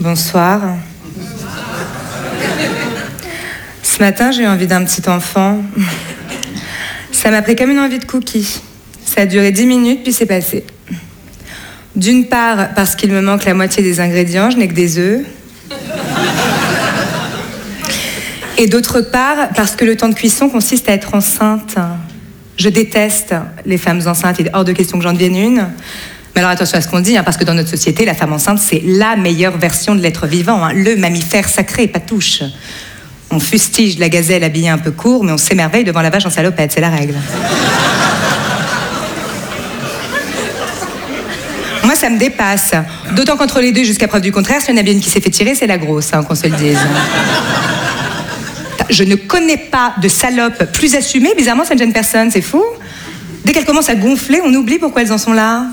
Bonsoir. Ce matin, j'ai eu envie d'un petit enfant. Ça m'a pris comme une envie de cookie. Ça a duré 10 minutes, puis c'est passé. D'une part, parce qu'il me manque la moitié des ingrédients, je n'ai que des œufs. Et d'autre part, parce que le temps de cuisson consiste à être enceinte. Je déteste les femmes enceintes, il est hors de question que j'en devienne une. Mais alors attention à ce qu'on dit, parce que dans notre société, la femme enceinte, c'est la meilleure version de l'être vivant, le mammifère sacré, pas touche. On fustige la gazelle habillée un peu court, mais on s'émerveille devant la vache en salopette, c'est la règle. Moi, ça me dépasse. D'autant qu'entre les deux, jusqu'à preuve du contraire, s'il y en a bien une qui s'est fait tirer, c'est la grosse, qu'on se le dise. Je ne connais pas de salope plus assumée, bizarrement, ça ne gêne personne, c'est fou. Dès qu'elles commencent à gonfler, on oublie pourquoi elles en sont là.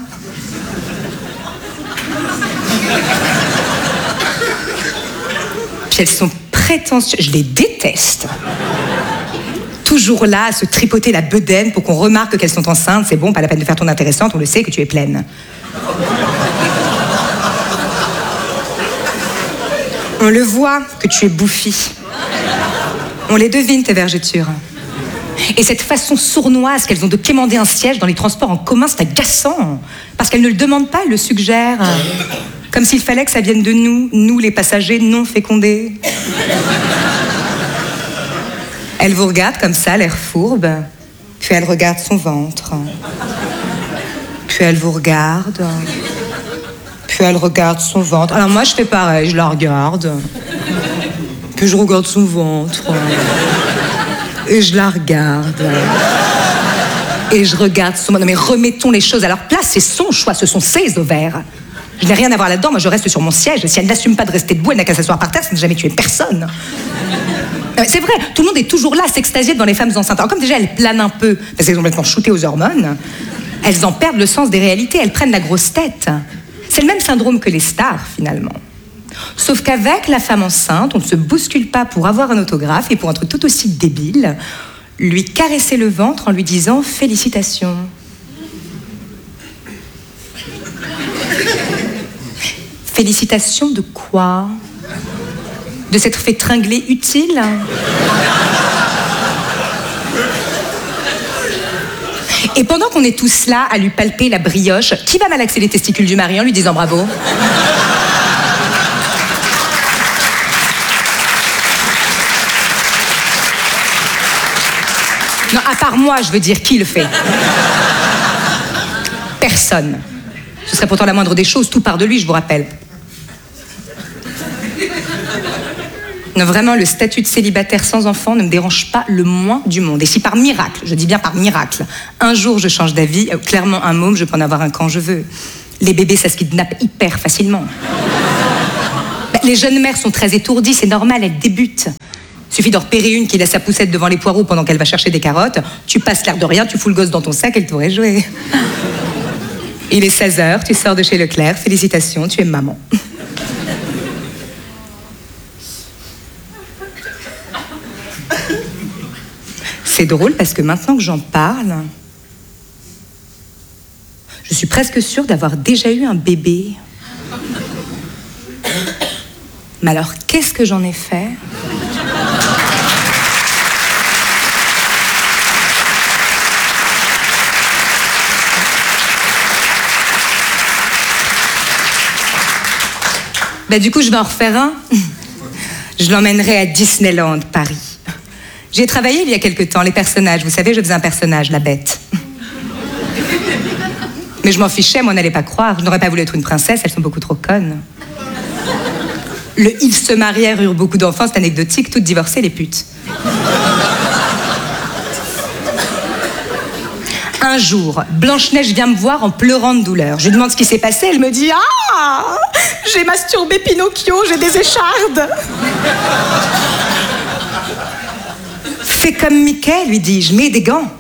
Puis elles sont prétentieuses, je les déteste. Toujours là, à se tripoter la bedaine pour qu'on remarque qu'elles sont enceintes, c'est bon, pas la peine de faire ton intéressante, on le sait que tu es pleine. On le voit que tu es bouffie. On les devine, tes vergetures. Et cette façon sournoise qu'elles ont de quémander un siège dans les transports en commun, c'est agaçant. Parce qu'elles ne le demandent pas, elles le suggèrent. Comme s'il fallait que ça vienne de nous les passagers non fécondés. Elle vous regarde comme ça, l'air fourbe, puis elle regarde son ventre. Puis elle vous regarde, puis elle regarde son ventre. Alors moi, je fais pareil, je la regarde. Puis je regarde son ventre. Et je la regarde. Et je regarde son ventre. Non mais remettons les choses à leur place, c'est son choix, ce sont ses ovaires. Je n'ai rien à voir là-dedans, moi je reste sur mon siège. Si elle n'assume pas de rester debout, elle n'a qu'à s'asseoir par terre, ça n'a jamais tué personne. C'est vrai, tout le monde est toujours là à s'extasier devant les femmes enceintes. Alors comme déjà elles planent un peu, parce qu'elles sont complètement shootées aux hormones, elles en perdent le sens des réalités, elles prennent la grosse tête. C'est le même syndrome que les stars, finalement. Sauf qu'avec la femme enceinte, on ne se bouscule pas pour avoir un autographe et pour un truc tout aussi débile, lui caresser le ventre en lui disant « Félicitations ». Félicitations de quoi? De s'être fait tringler utile? Et pendant qu'on est tous là à lui palper la brioche, qui va malaxer les testicules du mari en lui disant bravo? Non, à part moi, je veux dire, qui le fait? Personne. Ce serait pourtant la moindre des choses, tout part de lui, je vous rappelle. Non, vraiment, le statut de célibataire sans enfant ne me dérange pas le moins du monde. Et si par miracle, je dis bien par miracle, un jour je change d'avis, clairement un môme, je peux en avoir un quand je veux. Les bébés, ça se kidnappe hyper facilement. Les jeunes mères sont très étourdies, c'est normal, elles débutent. Suffit d'en repérer une qui laisse sa poussette devant les poireaux pendant qu'elle va chercher des carottes, tu passes l'air de rien, tu fous le gosse dans ton sac, elle t'aurait joué. Il est 16h, tu sors de chez Leclerc, félicitations, tu es maman. C'est drôle parce que maintenant que j'en parle, je suis presque sûre d'avoir déjà eu un bébé. Mais alors, qu'est-ce que j'en ai fait ? Du coup, je vais en refaire un. Je l'emmènerai à Disneyland, Paris. J'y ai travaillé il y a quelque temps, les personnages. Vous savez, je faisais un personnage, la bête. Mais je m'en fichais, moi, on n'allait pas croire. Je n'aurais pas voulu être une princesse, elles sont beaucoup trop connes. Le « ils se marièrent, eurent beaucoup d'enfants », c'est anecdotique, toutes divorcées, les putes. Un jour, Blanche-Neige vient me voir en pleurant de douleur. Je lui demande ce qui s'est passé, elle me dit « Ah, j'ai masturbé Pinocchio, j'ai des échardes !» Fais comme Mickey, lui dis-je, mets des gants.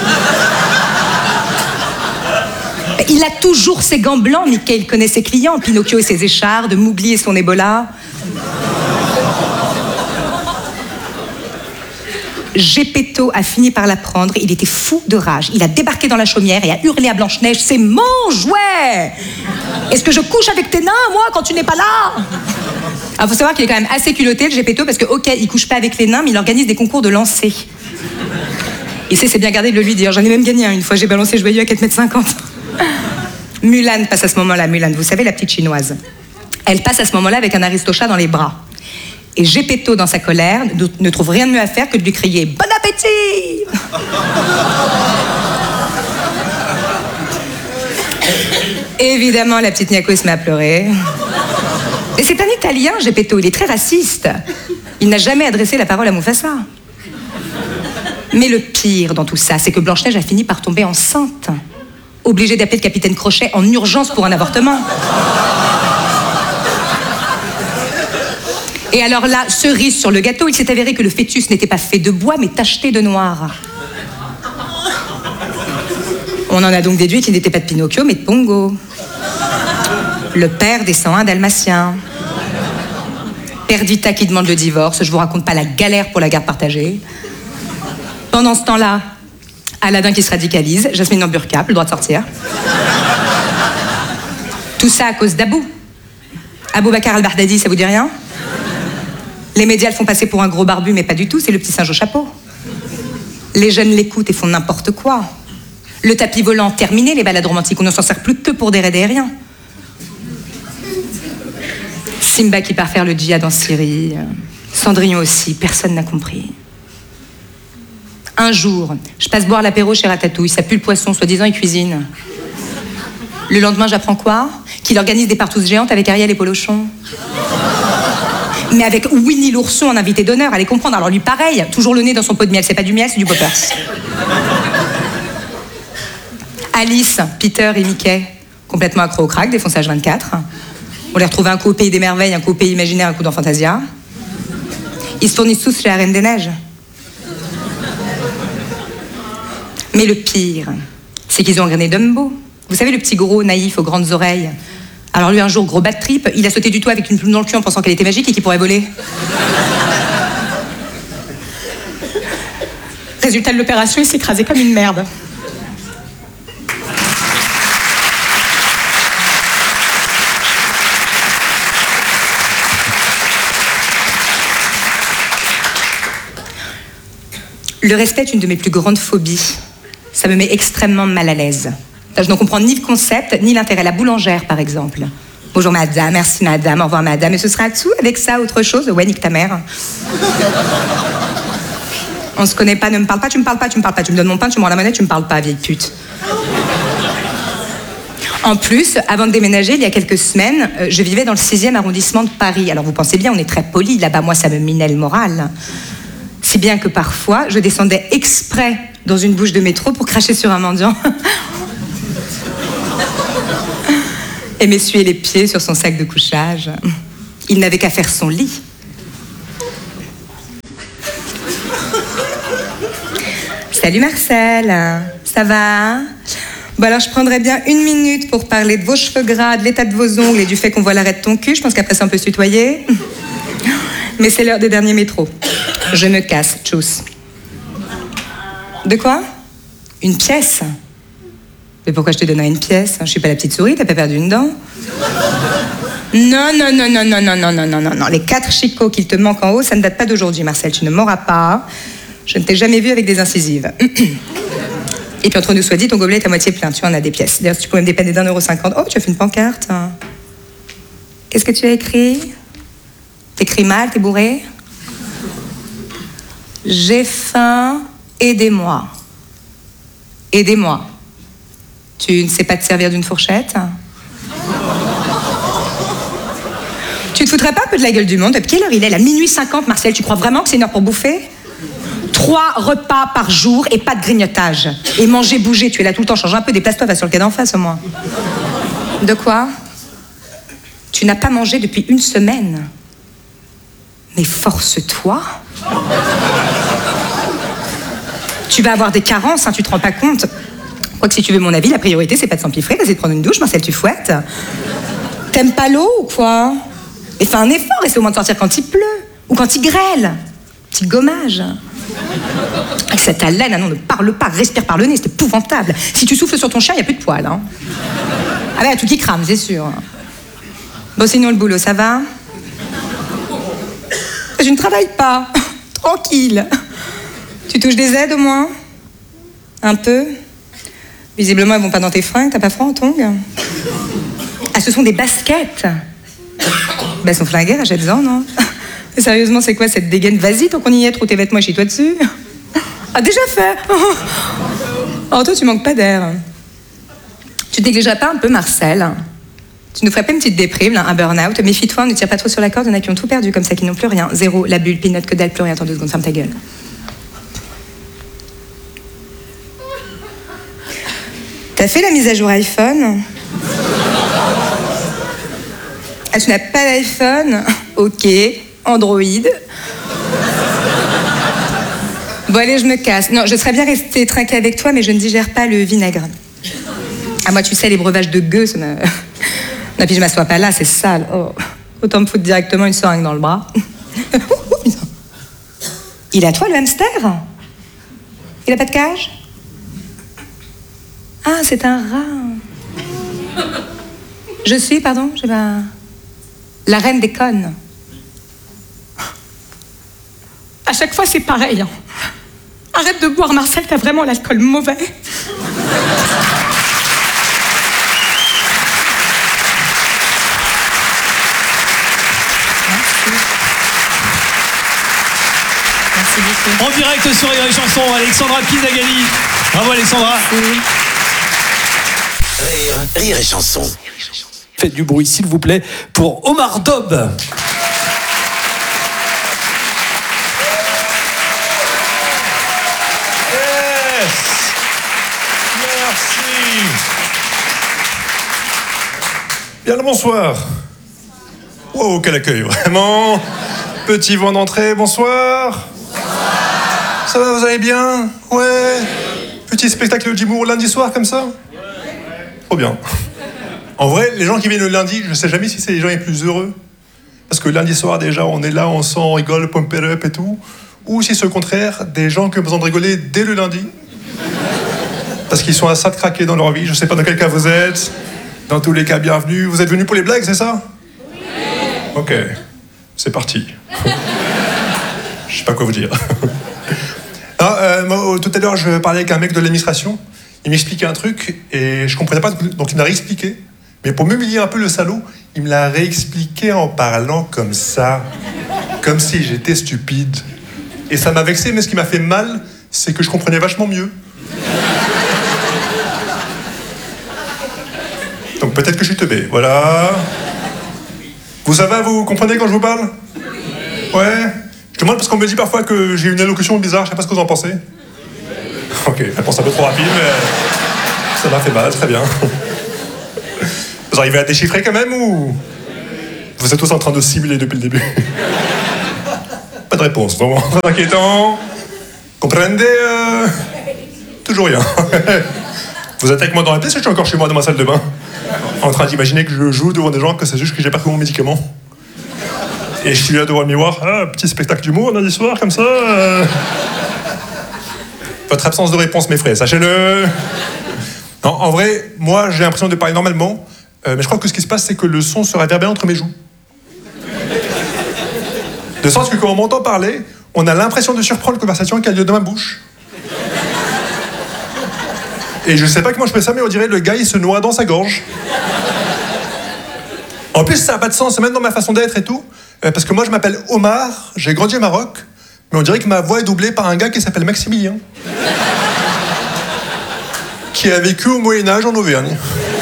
Il a toujours ses gants blancs, Mickey, il connaît ses clients, Pinocchio et ses échardes, Mowgli et son Ebola. Gepetto a fini par la prendre, il était fou de rage. Il a débarqué dans la chaumière et a hurlé à Blanche-Neige, c'est mon jouet! Est-ce que je couche avec tes nains, moi, quand tu n'es pas là? Alors, faut savoir qu'il est quand même assez culotté, le Gepetto, parce que, ok, il couche pas avec les nains, mais il organise des concours de lancer. Et c'est bien gardé de le lui dire. J'en ai même gagné un une fois, j'ai balancé joyeux à 4,50 m. Mulan passe à ce moment-là, Mulan, vous savez, la petite chinoise. Elle passe à ce moment-là avec un aristochat dans les bras. Et Gepetto, dans sa colère, ne trouve rien de mieux à faire que de lui crier « Bon appétit !» Évidemment, la petite Niaco se met à pleurer. Et c'est un Italien, Gepetto, il est très raciste. Il n'a jamais adressé la parole à Mufasa. Mais le pire dans tout ça, c'est que Blanche-Neige a fini par tomber enceinte. Obligée d'appeler le capitaine Crochet en urgence pour un avortement. Et alors là, cerise sur le gâteau, il s'est avéré que le fœtus n'était pas fait de bois, mais tacheté de noir. On en a donc déduit qu'il n'était pas de Pinocchio, mais de Pongo. Le père des 101 dalmatiens. Perdita qui demande le divorce, je vous raconte pas la galère pour la garde partagée. Pendant ce temps-là, Aladdin qui se radicalise, Jasmine en burqa, plus le droit de sortir. Tout ça à cause d'Abou. Aboubacar al-Baghdadi, ça vous dit rien? Les médias le font passer pour un gros barbu, mais pas du tout, c'est le petit singe au chapeau. Les jeunes l'écoutent et font n'importe quoi. Le tapis volant, terminé, les balades romantiques, on ne s'en sert plus que pour des raids aériens. Simba qui part faire le djihad en Syrie, Cendrillon aussi, personne n'a compris. Un jour, je passe boire l'apéro chez Ratatouille, ça pue le poisson, soi-disant il cuisine. Le lendemain, j'apprends quoi? Qu'il organise des partouzes géantes avec Ariel et Polochon. Mais avec Winnie l'ourson en invité d'honneur, allez comprendre. Alors lui, pareil, toujours le nez dans son pot de miel. C'est pas du miel, c'est du poppers. Alice, Peter et Mickey, complètement accro au crack, défonçage 24. On les retrouve un coup au Pays des Merveilles, un coup au Pays Imaginaire, un coup dans Fantasia. Ils se fournissent tous chez la Reine des Neiges. Mais le pire, c'est qu'ils ont engrainé Dumbo. Vous savez, le petit gros naïf aux grandes oreilles. Alors lui, un jour, gros bad trip, il a sauté du toit avec une plume dans le cul en pensant qu'elle était magique et qu'il pourrait voler. Résultat de l'opération, il s'est écrasé comme une merde. Le respect est une de mes plus grandes phobies. Ça me met extrêmement mal à l'aise. Je n'en comprends ni le concept, ni l'intérêt. La boulangère, par exemple. Bonjour madame, merci madame, au revoir madame. Et ce sera tout avec ça, autre chose? Ouais, nique ta mère. On se connaît pas, ne me parle pas, tu me parles pas, tu me parles pas. Tu me donnes mon pain, tu me rends la monnaie, tu me parles pas, vieille pute. En plus, avant de déménager, il y a quelques semaines, je vivais dans le 6e arrondissement de Paris. Alors vous pensez bien, on est très poli là-bas. Moi, ça me minait le moral. Si bien que parfois, je descendais exprès dans une bouche de métro pour cracher sur un mendiant. Et m'essuyer les pieds sur son sac de couchage. Il n'avait qu'à faire son lit. Salut Marcel, ça va? Bon alors je prendrais bien 1 minute pour parler de vos cheveux gras, de l'état de vos ongles et du fait qu'on voit l'arrêt de ton cul. Je pense qu'après ça on peut se tutoyer. Mais c'est l'heure des derniers métros. Je me casse, tchuss. De quoi? Une pièce? Mais pourquoi je te donnerais une pièce? Je suis pas la petite souris, t'as pas perdu une dent? Non. Les 4 chicots qu'il te manquent en haut, ça ne date pas d'aujourd'hui, Marcel. Tu ne m'auras pas. Je ne t'ai jamais vu avec des incisives. Et puis entre nous soit dit, ton gobelet est à moitié plein. Tu en as des pièces. D'ailleurs, si tu pouvais me dépanner d'1,50 €. Oh, tu as fait une pancarte. Qu'est-ce que tu as écrit? T'écris mal, t'es bourré? J'ai faim, aidez-moi. Aidez-moi. Tu ne sais pas te servir d'une fourchette? Tu te foutrais pas un peu de la gueule du monde? Quelle heure il est là? Minuit 50, Marcel. Tu crois vraiment que c'est une heure pour bouffer? 3 repas par jour et pas de grignotage. Et manger, bouger. Tu es là tout le temps. Change un peu, déplace-toi, va sur le quai d'en face au moins. De quoi? Tu n'as pas mangé depuis 1 semaine. Mais force-toi. Tu vas avoir des carences, hein, tu te rends pas compte. Quoique si tu veux mon avis, la priorité c'est pas de s'empiffrer, c'est de prendre une douche, Marcel, tu fouettes. T'aimes pas l'eau ou quoi? Mais fais un effort, essaie au moins de sortir quand il pleut. Ou quand il grêle. Petit gommage. Avec cette haleine, ah non, ne parle pas, respire par le nez, c'est épouvantable. Si tu souffles sur ton chien, il n'y a plus de poils. Hein. Ah ben, tout qui crame, c'est sûr. Bon, sinon, le boulot, ça va? Je ne travaille pas. Tranquille. Tu touches des aides, au moins? Un peu? Visiblement, elles vont pas dans tes fringues, t'as pas froid en tongs? Ah, ce sont des baskets. Ben, elles sont flinguées, achète-en, non? Mais sérieusement, c'est quoi cette dégaine? Vas-y, tant qu'on y est, trouve tes vêtements chez toi dessus. Ah, déjà fait. Oh, toi, tu manques pas d'air. Tu te négligerais pas un peu, Marcel? Tu nous ferais pas une petite déprime, là, un burn-out? Méfie-toi, ne tire pas trop sur la corde, il y en a qui ont tout perdu comme ça, qui n'ont plus rien. Zéro, la bulle, peanut, que dalle, plus rien. Attends 2 secondes, ferme ta gueule. T'as fait la mise à jour iPhone? Ah, tu n'as pas d'iPhone? Ok. Android. Bon, allez, je me casse. Non, je serais bien restée trinquée avec toi, mais je ne digère pas le vinaigre. Ah, moi, tu sais, les breuvages de gueux, ça me... Non, puis je m'assois pas là, c'est sale. Oh. Autant me foutre directement une seringue dans le bras. Il est à toi, le hamster? Il a pas de cage? Ah, c'est un rat. Je suis, pardon, j'ai pas... La reine des connes. À chaque fois, c'est pareil. Hein. Arrête de boire, Marcel, t'as vraiment l'alcool mauvais. Merci. Merci beaucoup. En direct sur Rire et Chanson, Alexandra Pinagali. Bravo, Alexandra. Rire et Chanson. Faites du bruit, s'il vous plaît, pour Omar Dob. Yes. Merci. Bien le bonsoir. Wow, quel accueil, vraiment. Petit vent d'entrée, bonsoir. Ça va, vous allez bien? Ouais. Petit spectacle d'humour lundi soir comme ça? Trop bien. En vrai, les gens qui viennent le lundi, je ne sais jamais si c'est les gens les plus heureux. Parce que lundi soir, déjà, on est là, on sent, on rigole, pump it up et tout. Ou si c'est le contraire, des gens qui ont besoin de rigoler dès le lundi. Parce qu'ils sont à ça de craquer dans leur vie. Je ne sais pas dans quel cas vous êtes. Dans tous les cas, bienvenue. Vous êtes venus pour les blagues, c'est ça? Oui. Ok, c'est parti. Je ne sais pas quoi vous dire. Moi, tout à l'heure, je parlais avec un mec de l'administration. Il m'expliquait un truc et je comprenais pas, donc il m'a réexpliqué. Mais pour m'humilier un peu le salaud, il me l'a réexpliqué en parlant comme ça. Comme si j'étais stupide. Et ça m'a vexé, mais ce qui m'a fait mal, c'est que je comprenais vachement mieux. Donc peut-être que je suis teubé, voilà. Vous savez, vous comprenez quand je vous parle? Ouais. Je demande parce qu'on me dit parfois que j'ai une allocution bizarre, je sais pas ce que vous en pensez. Ok, réponse un peu trop rapide, mais ça m'a fait mal, très bien. Vous arrivez à déchiffrer quand même ou vous êtes tous en train de simuler depuis le début? Pas de réponse, vraiment très inquiétant. Comprenez toujours rien. Vous êtes avec moi dans la pièce ou je suis encore chez moi dans ma salle de bain? En train d'imaginer que je joue devant des gens, que c'est juste que j'ai pas pris mon médicament. Et je suis là devant le miroir, ah, petit spectacle d'humour lundi soir, comme ça. Votre absence de réponse m'effraie, sachez-le. Non, en vrai, moi, j'ai l'impression de parler normalement, mais je crois que ce qui se passe, c'est que le son se réverbère entre mes joues. De sorte que quand on m'entend parler, on a l'impression de surprendre la conversation qui a lieu dans ma bouche. Et je sais pas comment je fais ça, mais on dirait le gars, il se noie dans sa gorge. En plus, ça n'a pas de sens, même dans ma façon d'être et tout. Parce que moi, je m'appelle Omar, j'ai grandi au Maroc, mais on dirait que ma voix est doublée par un gars qui s'appelle Maximilien. Qui a vécu au Moyen-Âge en Auvergne.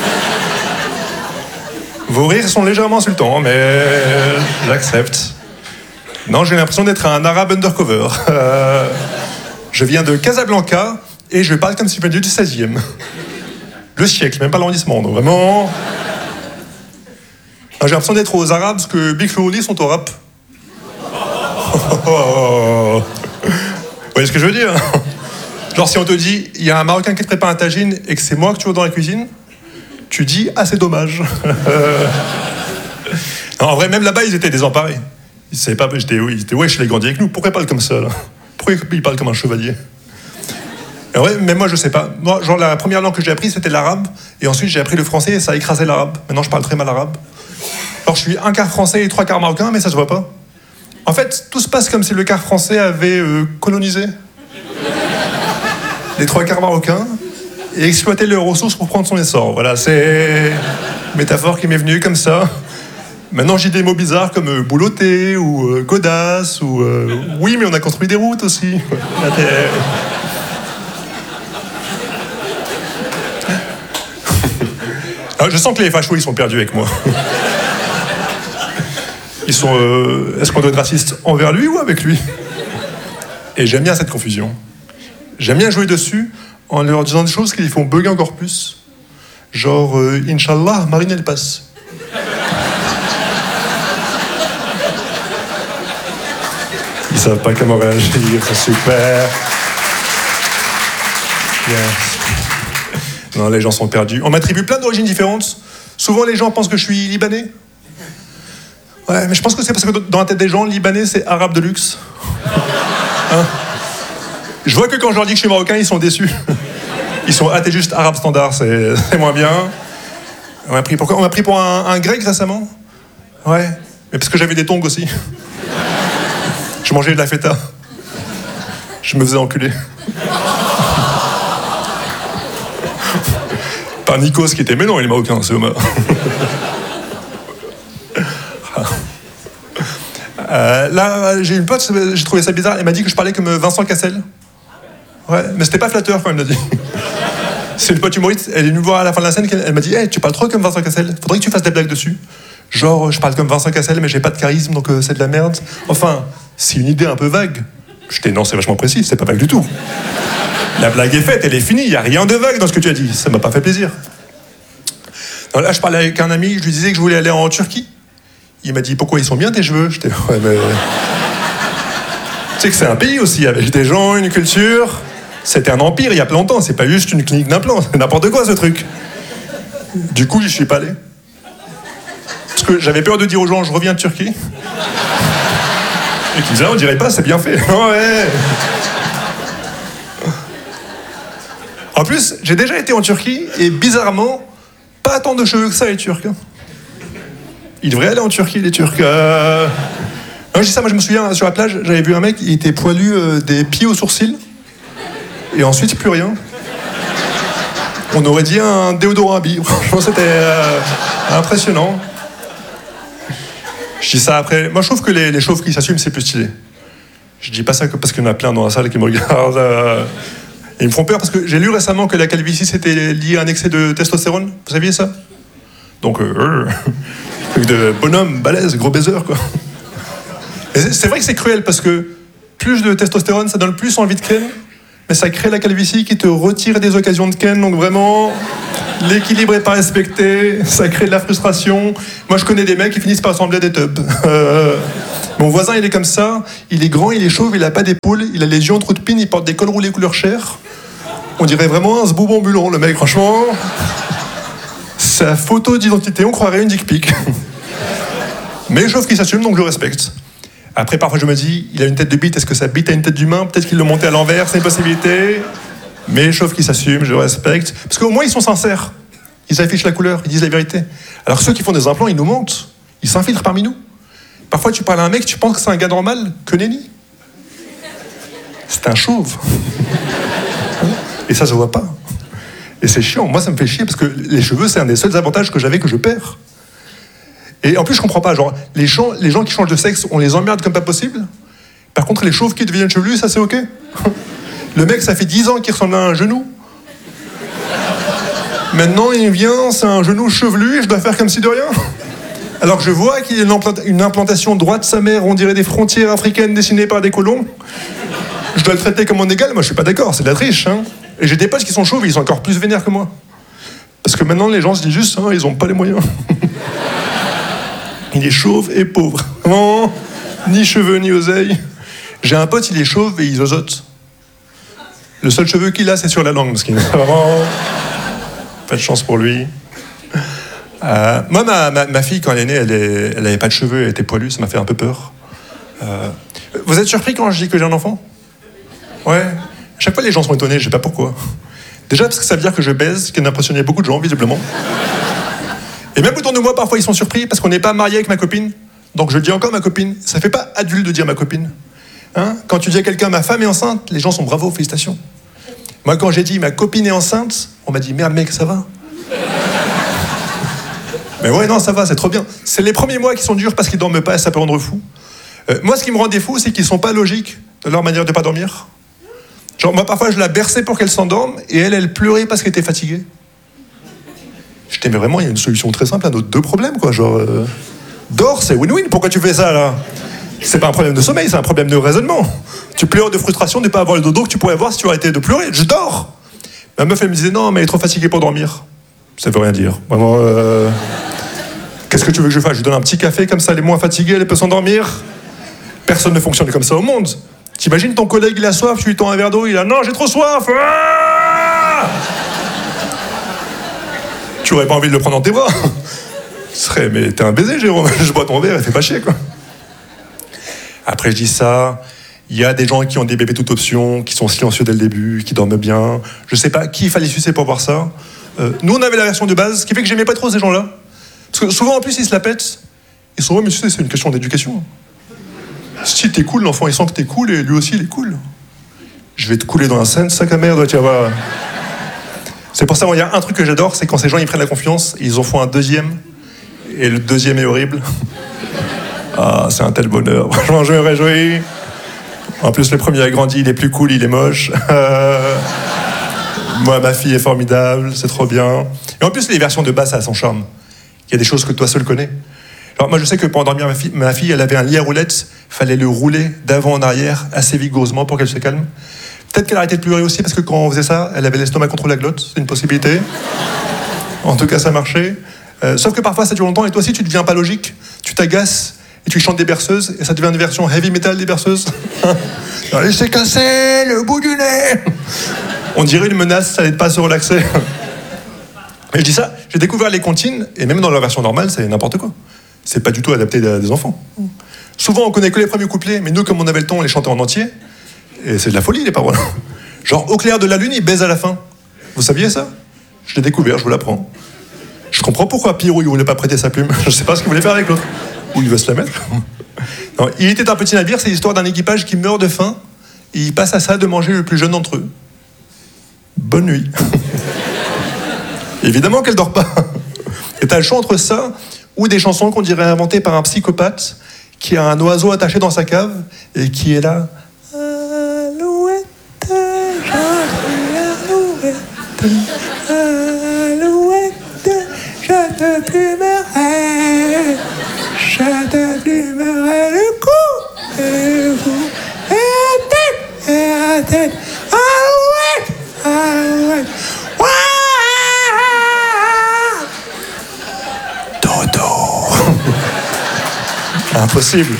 Vos rires sont légèrement insultants, mais j'accepte. Non, j'ai l'impression d'être un arabe undercover. Je viens de Casablanca et je parle comme si je venais du 16e. Le siècle, même pas l'arrondissement, donc vraiment... J'ai l'impression d'être aux Arabes parce que Big Flo et Oli sont au rap. Vous voyez ce que je veux dire? Genre si on te dit, il y a un Marocain qui te prépare un tagine et que c'est moi que tu vois dans la cuisine, tu dis, ah c'est dommage. Non, en vrai, même là-bas, ils étaient désemparés. Ils savaient pas, ils étaient ouais, je l'ai grandi avec nous, pourquoi pas comme ça là? Pourquoi il parle comme un chevalier? Et ouais, mais moi, je sais pas. Moi, genre, la première langue que j'ai appris, c'était l'arabe. Et ensuite, j'ai appris le français et ça a écrasé l'arabe. Maintenant, je parle très mal arabe. Alors, je suis un quart français et trois quarts marocain, mais ça se voit pas. En fait, tout se passe comme si le quart français avait colonisé les trois quarts marocains et exploité leurs ressources pour prendre son essor. Voilà, c'est une métaphore qui m'est venue comme ça. Maintenant, j'ai des mots bizarres comme boulotté ou godasse ou oui, mais on a construit des routes aussi. Alors, je sens que les fachos, ils sont perdus avec moi. Ils sont. Est-ce qu'on doit être raciste envers lui ou avec lui? Et j'aime bien cette confusion. J'aime bien jouer dessus en leur disant des choses qui les font bugger encore plus. Genre, Inch'Allah, Marine, elle passe. Ils savent pas comment réagir, c'est super. Yes. Non, les gens sont perdus. On m'attribue plein d'origines différentes. Souvent, les gens pensent que je suis libanais. Ouais, mais je pense que c'est parce que dans la tête des gens, libanais, c'est arabe de luxe. Hein? Je vois que quand je leur dis que je suis marocain, ils sont déçus. Ils sont, ah, t'es juste arabe standard, c'est moins bien. On m'a pris pour un grec récemment. Ouais, mais parce que j'avais des tongs aussi. Je mangeais de la feta. Je me faisais enculer. Par Nikos qui était, mais non, il est marocain, c'est Omar. Là, j'ai une pote, j'ai trouvé ça bizarre, elle m'a dit que je parlais comme Vincent Cassel. Ouais, mais c'était pas flatteur quand elle me l'a dit. C'est une pote humoriste, elle est venue me voir à la fin de la scène, elle m'a dit hey, tu parles trop comme Vincent Cassel, faudrait que tu fasses des blagues dessus. Genre, je parle comme Vincent Cassel, mais j'ai pas de charisme, donc c'est de la merde. Enfin, c'est une idée un peu vague. J'étais non, c'est vachement précis, c'est pas vague du tout. La blague est faite, elle est finie, il y a rien de vague dans ce que tu as dit, ça m'a pas fait plaisir. Alors là, je parlais avec un ami, je lui disais que je voulais aller en Turquie. Il m'a dit pourquoi ils sont bien tes cheveux. J'étais ouais mais tu sais que c'est un pays aussi avec des gens, une culture. C'était un empire il y a plein de temps. C'est pas juste une clinique d'implants. C'est n'importe quoi ce truc. Du coup j'y suis pas allé parce que j'avais peur de dire aux gens je reviens de Turquie et qu'ils disaient on dirait pas c'est bien fait. Ouais. En plus j'ai déjà été en Turquie et bizarrement pas tant de cheveux que ça les Turcs. Ils devraient aller en Turquie, les Turcs. Non, je dis ça, moi je me souviens, sur la plage, j'avais vu un mec, il était poilu des pieds aux sourcils. Et ensuite, plus rien. On aurait dit un déodorant à billes. Franchement, c'était impressionnant. Je dis ça après. Moi, je trouve que les chauves qui s'assument, c'est plus stylé. Je dis pas ça que parce qu'il y en a plein dans la salle qui me regardent. Et ils me font peur parce que j'ai lu récemment que la calvitie, c'était lié à un excès de testostérone. Vous saviez ça? Donc, de bonhomme, balèze, gros baiser, quoi. Et c'est vrai que c'est cruel parce que plus de testostérone, ça donne plus envie de ken, mais ça crée la calvitie qui te retire des occasions de ken, donc vraiment, l'équilibre est pas respecté, ça crée de la frustration. Moi, je connais des mecs qui finissent par ressembler à des tubs. Mon voisin, il est comme ça, il est grand, il est chauve, il a pas d'épaule, il a les yeux en trou de pine, il porte des cols roulés couleur chair. On dirait vraiment un zboub ambulant, le mec, franchement. Sa photo d'identité, on croirait une dick pic. Mais je trouve qu'il s'assume, donc je respecte. Après, parfois, je me dis, il a une tête de bite, est-ce que sa bite a une tête d'humain? Peut-être qu'il l'a monté à l'envers, c'est une possibilité. Mais je trouve qu'il s'assume, je respecte. Parce qu'au moins, ils sont sincères. Ils affichent la couleur, ils disent la vérité. Alors ceux qui font des implants, ils nous mentent. Ils s'infiltrent parmi nous. Parfois, tu parles à un mec, tu penses que c'est un gars normal, que nenni. C'est un chauve. Et ça se voit pas. Et c'est chiant. Moi, ça me fait chier parce que les cheveux, c'est un des seuls avantages que j'avais que je perds. Et en plus, je comprends pas. Genre, les gens qui changent de sexe, on les emmerde comme pas possible. Par contre, les chauves qui deviennent chevelus, ça c'est ok. Le mec, ça fait 10 ans qu'il ressemble à un genou. Maintenant, il vient, c'est un genou chevelu et je dois faire comme si de rien. Alors que je vois qu'il y a une implantation droite, sa mère, on dirait des frontières africaines dessinées par des colons. Je dois le traiter comme un égal. Moi, je suis pas d'accord. C'est de la triche, hein. Et j'ai des potes qui sont chauves et ils sont encore plus vénères que moi. Parce que maintenant, les gens se disent juste, hein, ils ont pas les moyens. Il est chauve et pauvre. Vraiment, ni cheveux, ni oseille. J'ai un pote, il est chauve et il zozote. Le seul cheveu qu'il a, c'est sur la langue. Parce qu'il n'a vraiment pas de chance pour lui. Moi, ma fille, quand elle est née, elle avait pas de cheveux, elle était poilue, ça m'a fait un peu peur. Vous êtes surpris quand je dis que j'ai un enfant? Ouais. À chaque fois, les gens sont étonnés, je sais pas pourquoi. Déjà parce que ça veut dire que je baise, ce qui a impressionné beaucoup de gens, visiblement. Et même autour de moi, parfois, ils sont surpris parce qu'on n'est pas marié avec ma copine. Donc je dis encore ma copine. Ça fait pas adulte de dire ma copine. Hein? Quand tu dis à quelqu'un ma femme est enceinte, les gens sont bravo, félicitations. Moi, quand j'ai dit ma copine est enceinte, on m'a dit merde mec, ça va? Mais ouais, non, ça va, c'est trop bien. C'est les premiers mois qui sont durs parce qu'ils dorment pas et ça peut rendre fou. Moi, ce qui me rendait fou, c'est qu'ils sont pas logiques de leur manière de pas dormir. Genre, moi, parfois, je la berçais pour qu'elle s'endorme et elle pleurait parce qu'elle était fatiguée. Je dis, mais vraiment, il y a une solution très simple à nos deux problèmes, quoi. Genre, dors, c'est win-win, pourquoi tu fais ça, là? C'est pas un problème de sommeil, c'est un problème de raisonnement. Tu pleures de frustration de ne pas avoir le dodo que tu pourrais avoir si tu arrêtais de pleurer. Je dors! Ma meuf, elle me disait, non, mais elle est trop fatiguée pour dormir. Ça veut rien dire. Vraiment, qu'est-ce que tu veux que je fasse? Je lui donne un petit café, comme ça, elle est moins fatiguée, elle peut s'endormir. Personne ne fonctionne comme ça au monde. T'imagines ton collègue, il a soif, tu lui tends un verre d'eau, il a non, j'ai trop soif. Ah, tu aurais pas envie de le prendre dans tes bras. Mais t'es un baiser, Jérôme. Je bois ton verre, et fais pas chier, quoi. Après, je dis ça. Il y a des gens qui ont des bébés toute option, qui sont silencieux dès le début, qui dorment bien. Je sais pas qui il fallait sucer pour voir ça. Nous, on avait la version de base, ce qui fait que j'aimais pas trop ces gens-là. Parce que souvent, en plus, ils se la pètent. Ils sont, ouais, mais tu sais, c'est une question d'éducation. Si t'es cool, l'enfant il sent que t'es cool et lui aussi il est cool. Je vais te couler dans un sac à merde, tu vas voir. C'est pour ça qu'il y a un truc que j'adore, c'est quand ces gens ils prennent la confiance, ils en font un deuxième, et le deuxième est horrible. Ah, c'est un tel bonheur. Franchement, je me réjouis. En plus, le premier a grandi, il est plus cool, il est moche. Moi, ma fille est formidable, c'est trop bien. Et en plus, les versions de base, ça a son charme. Il y a des choses que toi seul connais. Alors moi je sais que pour endormir ma fille, elle avait un lit à roulettes, fallait le rouler d'avant en arrière assez vigoureusement pour qu'elle se calme. Peut-être qu'elle arrêtait de pleurer aussi parce que quand on faisait ça, elle avait l'estomac contre la glotte, c'est une possibilité. En tout cas ça marchait. Sauf que parfois ça dure longtemps et toi aussi tu deviens pas logique, tu t'agaces et tu chantes des berceuses et ça devient une version heavy metal des berceuses. Allez, c'est cassé le bout du nez. On dirait une menace, ça n'aide pas à se relaxer. Mais je dis ça, j'ai découvert les comptines et même dans leur version normale c'est n'importe quoi. C'est pas du tout adapté à des enfants. Souvent, on connaît que les premiers couplets, mais nous, comme on avait le temps, on les chantait en entier. Et c'est de la folie, les paroles. Genre, au clair de la lune, il baise à la fin. Vous saviez ça? Je l'ai découvert, je vous l'apprends. Je comprends pourquoi Pierrot, il voulait pas prêter sa plume. Je sais pas ce qu'il voulait faire avec l'autre. Ou il veut se la mettre. Non, il était un petit navire, c'est l'histoire d'un équipage qui meurt de faim, et il passe à ça de manger le plus jeune d'entre eux. Bonne nuit. Évidemment qu'elle dort pas. Et t'as le choix entre ça ou des chansons qu'on dirait inventées par un psychopathe qui a un oiseau attaché dans sa cave et qui est là. Alouette, alouette, alouette, je te plumerai, le cou, et vous, et la tête, alouette, alouette, impossible.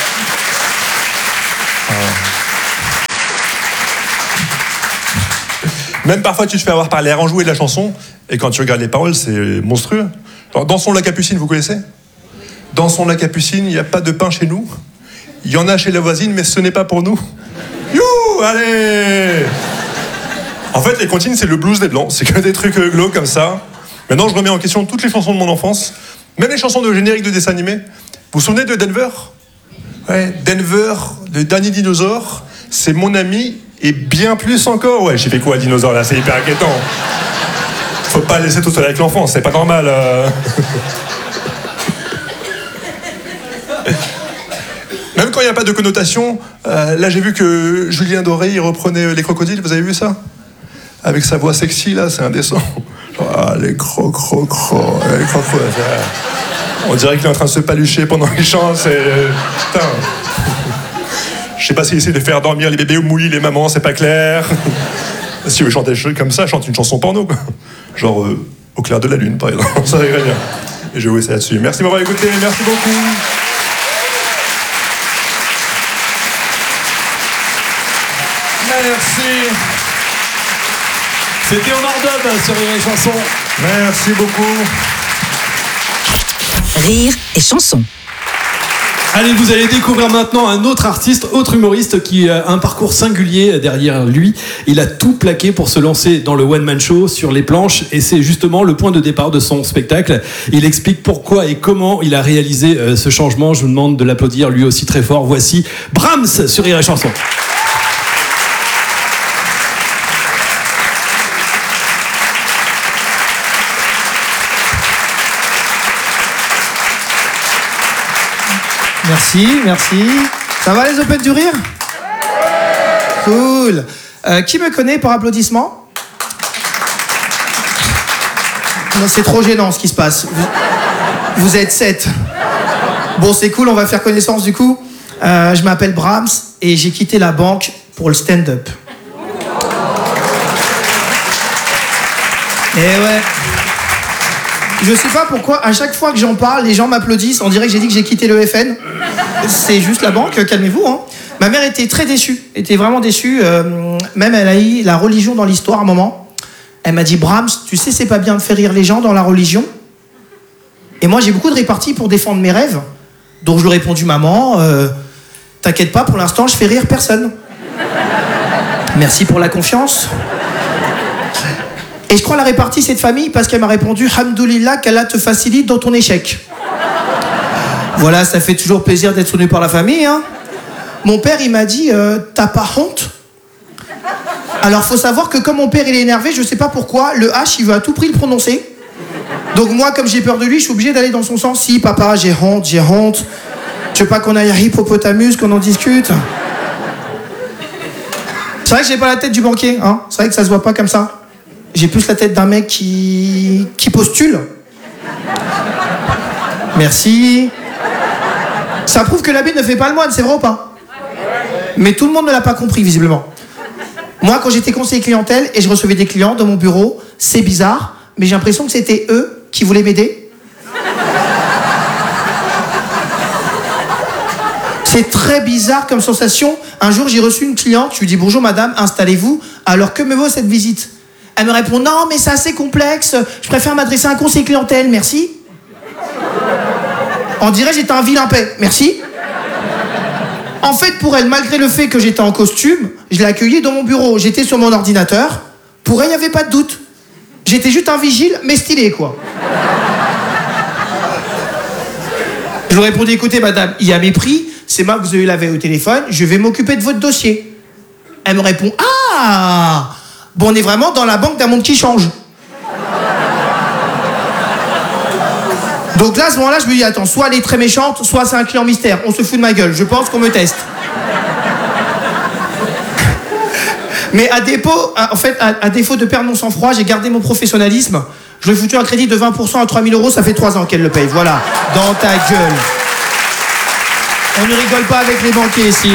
Même parfois tu te fais avoir par l'air enjoué de la chanson et quand tu regardes les paroles c'est monstrueux. Alors, Dansons la Capucine, vous connaissez? Dansons la Capucine, il n'y a pas de pain chez nous. Il y en a chez la voisine mais ce n'est pas pour nous. Youhou, allez. En fait les comptines c'est le blues des blancs, c'est que des trucs glauques comme ça. Maintenant je remets en question toutes les chansons de mon enfance, même les chansons de générique de dessins animés. Vous vous souvenez de Denver? Ouais, Denver, le dernier dinosaure, c'est mon ami et bien plus encore. Ouais, j'ai fait quoi, dinosaure, là? C'est hyper inquiétant. Faut pas laisser tout seul avec l'enfant, c'est pas normal. Même quand il n'y a pas de connotation, là j'ai vu que Julien Doré, il reprenait les crocodiles, vous avez vu ça? Avec sa voix sexy, là, c'est indécent. Genre, ah, les les crocos. On dirait qu'il est en train de se palucher pendant qu'il chante, c'est... Putain. Je sais pas s'il essaie de faire dormir les bébés ou mouiller les mamans, c'est pas clair. Si tu veux chanter des choses comme ça, chante une chanson porno, quoi. Genre Au clair de la lune, par exemple. Ça irait bien. Et je vais vous laisser là-dessus. Merci de m'avoir écouté, merci beaucoup. Merci. C'était Omar Dub sur Rire et Chanson. Merci beaucoup. Rire et Chanson. Allez, vous allez découvrir maintenant un autre artiste, autre humoriste qui a un parcours singulier derrière lui. Il a tout plaqué pour se lancer dans le one-man show sur les planches et c'est justement le point de départ de son spectacle. Il explique pourquoi et comment il a réalisé ce changement. Je vous demande de l'applaudir lui aussi très fort. Voici Brahms sur Rire et Chanson. Merci. Ça va les Open du Rire? Cool. Qui me connaît par applaudissement? Non, c'est trop gênant ce qui se passe. Vous êtes 7. Bon, c'est cool, on va faire connaissance du coup. Je m'appelle Brahms et j'ai quitté la banque pour le stand-up. Et ouais. Je sais pas pourquoi, à chaque fois que j'en parle, les gens m'applaudissent. On dirait que j'ai dit que j'ai quitté le FN. C'est juste la banque, calmez-vous. Hein. Ma mère était très déçue, était vraiment déçue. Même elle a eu la religion dans l'histoire à un moment. Elle m'a dit, Brahms, tu sais, c'est pas bien de faire rire les gens dans la religion. Et moi, j'ai beaucoup de réparties pour défendre mes rêves. Donc je lui ai répondu, maman, t'inquiète pas, pour l'instant, je fais rire personne. Merci pour la confiance. Et je crois la répartie cette famille parce qu'elle m'a répondu Hamdoulillah qu'Allah te facilite dans ton échec. Voilà, ça fait toujours plaisir d'être soutenu par la famille. Hein. Mon père, il m'a dit t'as pas honte? Alors faut savoir que comme mon père il est énervé, je sais pas pourquoi, le H il veut à tout prix le prononcer. Donc moi, comme j'ai peur de lui, je suis obligé d'aller dans son sens. Si papa, j'ai honte. Tu veux pas qu'on aille à Hippopotamus, qu'on en discute? C'est vrai que j'ai pas la tête du banquier, hein. C'est vrai que ça se voit pas comme ça. J'ai plus la tête d'un mec qui postule. Merci. Ça prouve que l'habit ne fait pas le moine, c'est vrai ou pas? Mais tout le monde ne l'a pas compris, visiblement. Moi, quand j'étais conseiller clientèle et je recevais des clients dans mon bureau, c'est bizarre, mais j'ai l'impression que c'était eux qui voulaient m'aider. C'est très bizarre comme sensation. Un jour, j'ai reçu une cliente, je lui dis « Bonjour madame, installez-vous. Alors que me vaut cette visite ?» Elle me répond « Non, mais c'est assez complexe. Je préfère m'adresser à un conseiller clientèle, merci. » On dirait j'étais un vilain paix, merci. En fait, pour elle, malgré le fait que j'étais en costume, je l'ai accueillie dans mon bureau. J'étais sur mon ordinateur. Pour elle, il n'y avait pas de doute. J'étais juste un vigile, mais stylé, quoi. Je lui ai répondu « Écoutez, madame, il y a mépris. C'est moi que vous avez lavé au téléphone. Je vais m'occuper de votre dossier. » Elle me répond « Ah !» Bon, on est vraiment dans la banque d'un monde qui change. Donc là, à ce moment-là, je me dis, attends, soit elle est très méchante, soit c'est un client mystère. On se fout de ma gueule. Je pense qu'on me teste. Mais à défaut de perdre mon sang-froid, j'ai gardé mon professionnalisme. Je lui ai foutu un crédit de 20% à 3 000 €. Ça fait 3 ans qu'elle le paye. Voilà. Dans ta gueule. On ne rigole pas avec les banquiers ici.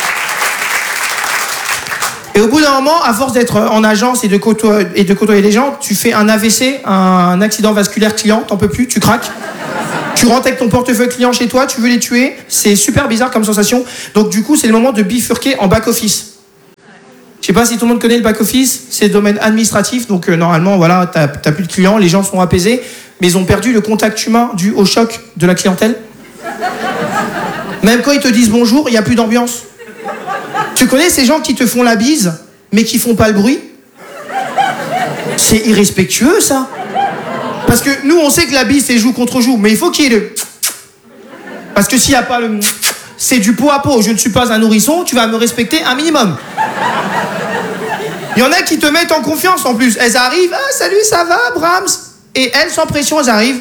Et au bout d'un moment, à force d'être en agence et de côtoyer les gens, tu fais un AVC, un accident vasculaire client, t'en peux plus, tu craques. Tu rentres avec ton portefeuille client chez toi, tu veux les tuer. C'est super bizarre comme sensation. Donc du coup, c'est le moment de bifurquer en back-office. Je sais pas si tout le monde connaît le back-office, c'est le domaine administratif. Donc normalement, voilà, t'as plus de clients, les gens sont apaisés, mais ils ont perdu le contact humain dû au choc de la clientèle. Même quand ils te disent bonjour, il n'y a plus d'ambiance. Tu connais ces gens qui te font la bise, mais qui font pas le bruit? C'est irrespectueux, ça. Parce que nous, on sait que la bise, c'est joue contre joue, mais il faut qu'il y ait le... Parce que s'il n'y a pas le... C'est du pot à pot. Je ne suis pas un nourrisson, tu vas me respecter un minimum. Il y en a qui te mettent en confiance, en plus. Elles arrivent, « Ah, salut, ça va, Brahms ?» Et elles, sans pression, elles arrivent.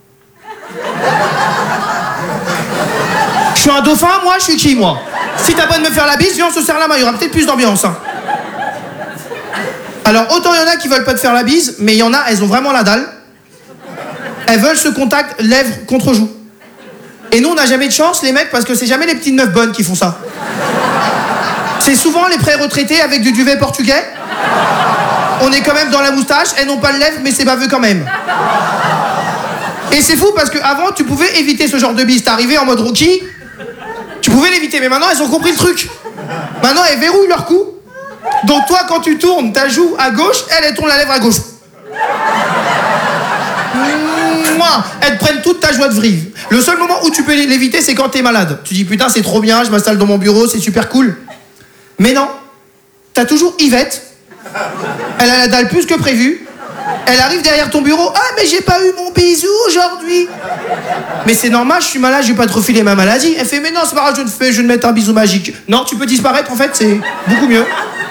Je suis un dauphin, moi, je suis qui, moi? Si t'as pas de me faire la bise, viens, on se serre la main, il y aura peut-être plus d'ambiance. Hein. Alors, autant il y en a qui veulent pas te faire la bise, mais il y en a, elles ont vraiment la dalle. Elles veulent ce contact lèvres contre joue. Et nous, on n'a jamais de chance, les mecs, parce que c'est jamais les petites meufs bonnes qui font ça. C'est souvent les pré-retraités avec du duvet portugais. On est quand même dans la moustache, elles n'ont pas de lèvres, mais c'est baveux quand même. Et c'est fou parce qu'avant, tu pouvais éviter ce genre de bise. T'arrivais en mode rookie, tu pouvais l'éviter, mais maintenant, elles ont compris le truc. Maintenant, elles verrouillent leur cou. Donc toi, quand tu tournes ta joue à gauche, elle tourne la lèvre à gauche. Mouah, elles te prennent toute ta joie de vivre. Le seul moment où tu peux l'éviter, c'est quand t'es malade. Tu dis putain, c'est trop bien, je m'installe dans mon bureau, c'est super cool. Mais non, t'as toujours Yvette. Elle a la dalle plus que prévu. Elle arrive derrière ton bureau. Ah, mais j'ai pas eu mon bisou aujourd'hui. Mais c'est normal, je suis malade, je vais pas te refiler ma maladie. Elle fait, mais non, c'est pas grave, je vais te mettre un bisou magique. Non, tu peux disparaître, en fait, c'est beaucoup mieux.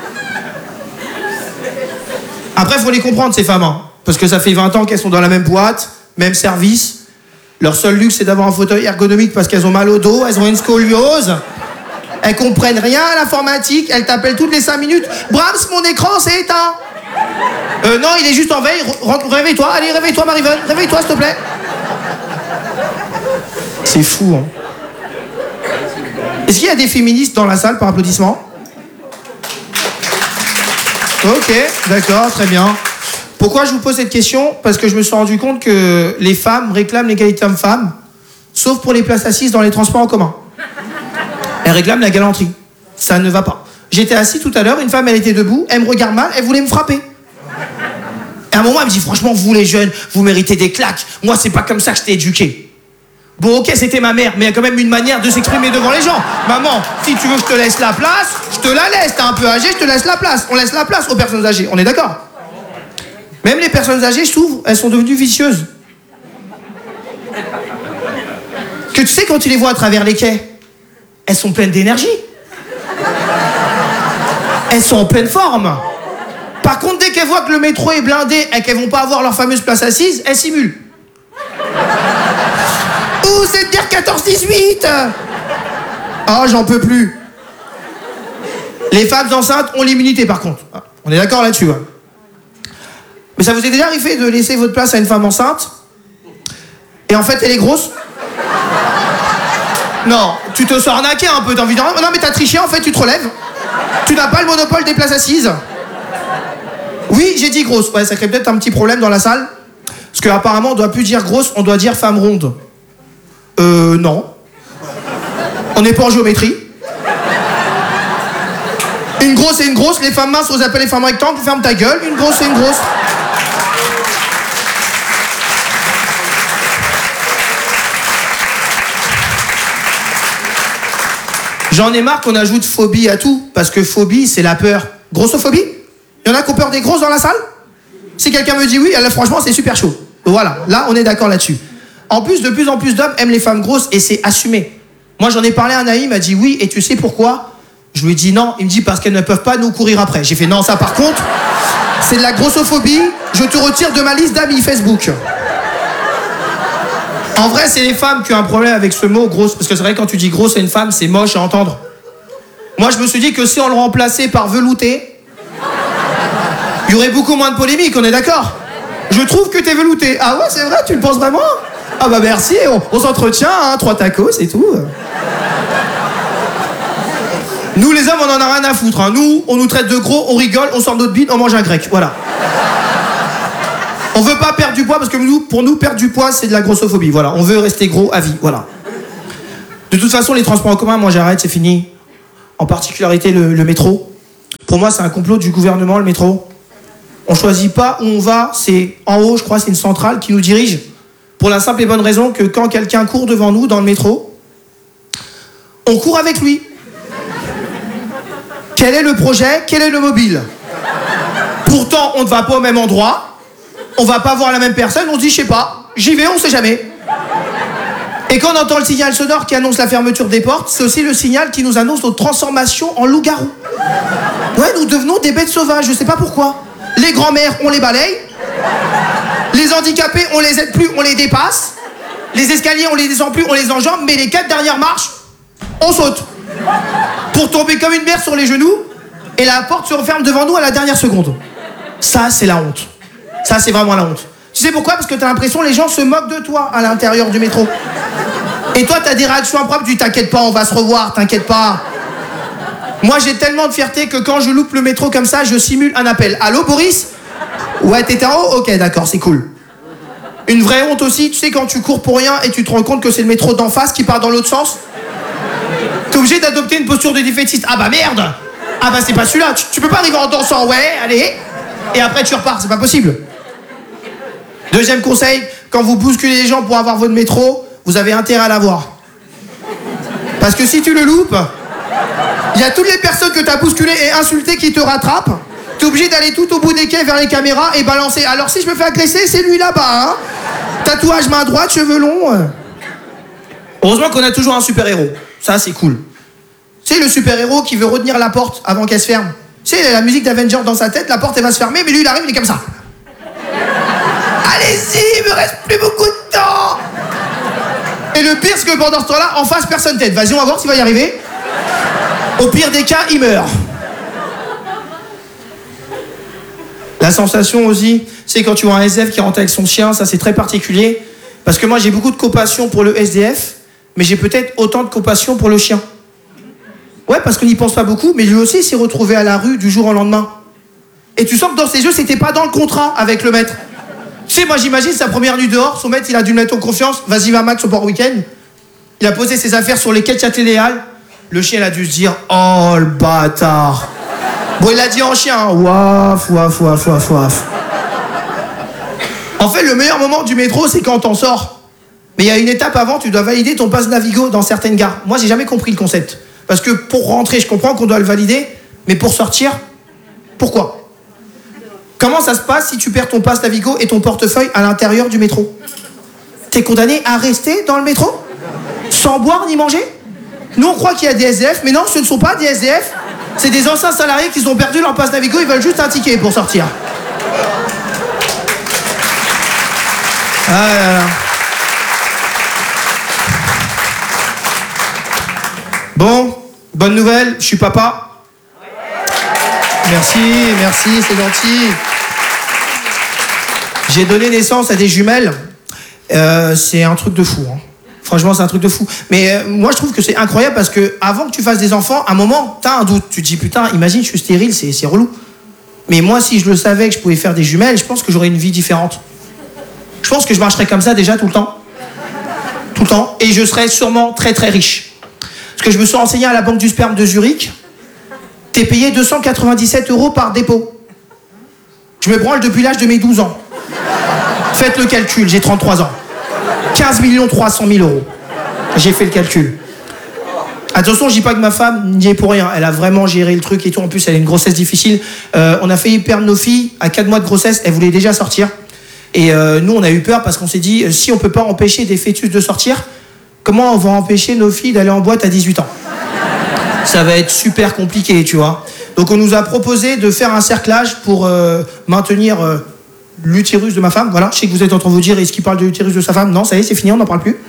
Après, faut les comprendre, ces femmes. Hein, parce que ça fait 20 ans qu'elles sont dans la même boîte, même service. Leur seul luxe, c'est d'avoir un fauteuil ergonomique parce qu'elles ont mal au dos, elles ont une scoliose. Elles comprennent rien à l'informatique, elles t'appellent toutes les 5 minutes. Brahms, mon écran, c'est éteint. Non, il est juste en veille. Réveille-toi, allez, réveille-toi, Marivonne. Réveille-toi, s'il te plaît. C'est fou, hein. Est-ce qu'il y a des féministes dans la salle par applaudissement? Ok, d'accord, très bien. Pourquoi je vous pose cette question? Parce que je me suis rendu compte que les femmes réclament l'égalité homme-femme, sauf pour les places assises dans les transports en commun. Elles réclament la galanterie. Ça ne va pas. J'étais assis tout à l'heure, une femme, elle était debout, elle me regarde mal, elle voulait me frapper. Et à un moment, elle me dit, franchement, vous les jeunes, vous méritez des claques. Moi, c'est pas comme ça que je t'ai éduqué. Bon, ok, c'était ma mère, mais il y a quand même une manière de s'exprimer devant les gens. Maman, si tu veux que je te laisse la place, je te la laisse. T'es un peu âgé, je te laisse la place. On laisse la place aux personnes âgées, on est d'accord? Même les personnes âgées, je trouve, elles sont devenues vicieuses. Que tu sais, quand tu les vois à travers les quais, elles sont pleines d'énergie. Elles sont en pleine forme. Par contre, dès qu'elles voient que le métro est blindé et qu'elles vont pas avoir leur fameuse place assise, elles simulent. Ouh, c'est de dire 14-18. Oh, j'en peux plus. Les femmes enceintes ont l'immunité, par contre. On est d'accord là-dessus. Hein. Mais ça vous est déjà arrivé de laisser votre place à une femme enceinte et en fait, elle est grosse? Non, tu te sors arnaquer un peu, t'as envie de... Non, mais t'as triché, en fait, tu te relèves. Tu n'as pas le monopole des places assises. Oui, j'ai dit grosse. Ouais, ça crée peut-être un petit problème dans la salle. Parce qu'apparemment, on doit plus dire grosse, on doit dire femme ronde. Non. On n'est pas en géométrie. Une grosse et une grosse, les femmes minces, on les appelle les femmes rectangles, ferme ta gueule, une grosse et une grosse. J'en ai marre qu'on ajoute phobie à tout, parce que phobie, c'est la peur. Grossophobie? Il y en a qui ont peur des grosses dans la salle? Si quelqu'un me dit oui, là, franchement, c'est super chaud. Voilà, là, on est d'accord là-dessus. En plus, de plus en plus d'hommes aiment les femmes grosses et c'est assumé. Moi, j'en ai parlé à un ami, il m'a dit oui, et tu sais pourquoi? Je lui ai dit non, il me dit parce qu'elles ne peuvent pas nous courir après. J'ai fait non, ça par contre, c'est de la grossophobie, je te retire de ma liste d'amis Facebook. En vrai, c'est les femmes qui ont un problème avec ce mot grosse, parce que c'est vrai que quand tu dis grosse à une femme, c'est moche à entendre. Moi, je me suis dit que si on le remplaçait par velouté, il y aurait beaucoup moins de polémique, on est d'accord? Je trouve que t'es velouté. Ah ouais, c'est vrai, tu le penses vraiment? Ah bah merci, on s'entretient, hein, 3 tacos et tout. Nous, les hommes, on en a rien à foutre. Hein. Nous, on nous traite de gros, on rigole, on sort notre bide, on mange un grec. Voilà. On veut pas perdre du poids parce que nous, pour nous, perdre du poids, c'est de la grossophobie. Voilà. On veut rester gros à vie. Voilà. De toute façon, les transports en commun, moi, j'arrête, c'est fini. En particularité, le métro. Pour moi, c'est un complot du gouvernement, le métro. On choisit pas où on va. C'est en haut, je crois, c'est une centrale qui nous dirige. Pour la simple et bonne raison que quand quelqu'un court devant nous dans le métro, on court avec lui. Quel est le projet? Quel est le mobile? Pourtant, on ne va pas au même endroit, on va pas voir la même personne, on se dit, je sais pas, j'y vais, on sait jamais. Et quand on entend le signal sonore qui annonce la fermeture des portes, c'est aussi le signal qui nous annonce notre transformation en loup-garou. Ouais, nous devenons des bêtes sauvages, je sais pas pourquoi. Les grands-mères, on les balaye. Les handicapés, on les aide plus, on les dépasse. Les escaliers, on les descend plus, on les enjambe, mais les 4 dernières marches, on saute. Pour tomber comme une mère sur les genoux, et la porte se referme devant nous à la dernière seconde. Ça, c'est la honte. Ça, c'est vraiment la honte. Tu sais pourquoi? Parce que t'as l'impression que les gens se moquent de toi à l'intérieur du métro. Et toi, t'as des réactions impropres, tu dis, t'inquiète pas, on va se revoir, t'inquiète pas. Moi, j'ai tellement de fierté que quand je loupe le métro comme ça, je simule un appel. Allô, Boris? Ouais, t'étais en haut? Ok, d'accord, c'est cool. Une vraie honte aussi, tu sais, quand tu cours pour rien et tu te rends compte que c'est le métro d'en face qui part dans l'autre sens. T'es obligé d'adopter une posture de défaitiste. Ah bah merde! Ah bah c'est pas celui-là. Tu peux pas arriver en dansant, ouais, allez. Et après tu repars, c'est pas possible. Deuxième conseil, quand vous bousculez les gens pour avoir votre métro, vous avez intérêt à l'avoir. Parce que si tu le loupes, il y a toutes les personnes que tu as bousculées et insultées qui te rattrapent. Tu es obligé d'aller tout au bout des quais vers les caméras et balancer. Alors si je me fais agresser, c'est lui là-bas. Hein. Tatouage main droite, cheveux longs. Heureusement qu'on a toujours un super-héros. Ça, c'est cool. C'est le super-héros qui veut retenir la porte avant qu'elle se ferme. C'est la musique d'Avenger dans sa tête, la porte elle va se fermer, mais lui il arrive, il est comme ça. Allez-y, il me reste plus beaucoup de temps. Et le pire, c'est que pendant ce temps-là, en face, personne t'aide. Vas-y, on va voir s'il va y arriver. Au pire des cas, il meurt. La sensation aussi, c'est quand tu vois un SDF qui rentre avec son chien, ça c'est très particulier. Parce que moi j'ai beaucoup de compassion pour le SDF, mais j'ai peut-être autant de compassion pour le chien. Ouais, parce qu'on n'y pense pas beaucoup, mais lui aussi s'est retrouvé à la rue du jour au lendemain. Et tu sens que dans ses yeux, c'était pas dans le contrat avec le maître. Tu sais, moi j'imagine sa première nuit dehors, son maître il a dû le mettre en confiance, vas-y va Max, on part au week-end. Il a posé ses affaires sur les quais de Châtelet-Les-Halles. Le chien il a dû se dire, oh le bâtard. Bon, il a dit en chien, hein. Waf, waf, waf, waf, waf. En fait, le meilleur moment du métro, c'est quand t'en sors. Mais il y a une étape avant, tu dois valider ton pass Navigo dans certaines gares. Moi, j'ai jamais compris le concept. Parce que pour rentrer, je comprends qu'on doit le valider, mais pour sortir, pourquoi? Comment ça se passe si tu perds ton pass Navigo et ton portefeuille à l'intérieur du métro? T'es condamné à rester dans le métro? Sans boire ni manger? Nous, on croit qu'il y a des SDF, mais non, ce ne sont pas des SDF. C'est des anciens salariés qui ont perdu leur passe Navigo, ils veulent juste un ticket pour sortir. Ah là là. Bon, bonne nouvelle, je suis papa. Merci, c'est gentil. J'ai donné naissance à des jumelles. C'est un truc de fou. Hein. Franchement, c'est un truc de fou. Mais moi, je trouve que c'est incroyable parce que avant que tu fasses des enfants, à un moment, t'as un doute. Tu te dis, putain, imagine, je suis stérile, c'est relou. Mais moi, si je le savais que je pouvais faire des jumelles, je pense que j'aurais une vie différente. Je pense que je marcherais comme ça déjà tout le temps. Tout le temps. Et je serais sûrement très très riche. Parce que je me suis renseigné à la Banque du Sperme de Zurich. T'es payé 297 € par dépôt. Je me branle depuis l'âge de mes 12 ans. Faites le calcul, j'ai 33 ans. 15 300 000 €. J'ai fait le calcul. Attention, je dis pas que ma femme n'y est pour rien. Elle a vraiment géré le truc et tout. En plus, elle a une grossesse difficile. On a failli perdre nos filles à 4 mois de grossesse. Elle voulait déjà sortir. Et nous, on a eu peur parce qu'on s'est dit, si on peut pas empêcher des fœtus de sortir, comment on va empêcher nos filles d'aller en boîte à 18 ans? Ça va être super compliqué, tu vois. Donc, on nous a proposé de faire un cerclage pour maintenir l'utérus de ma femme. Voilà, je sais que vous êtes en train de vous dire, est-ce qu'il parle de l'utérus de sa femme? Non, ça y est, c'est fini, on n'en parle plus.